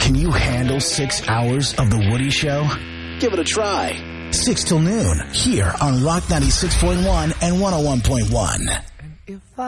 Can you handle 6 hours of The Woody Show? Give it a try. 6 till noon, here on Rock 96.1 and 101.1.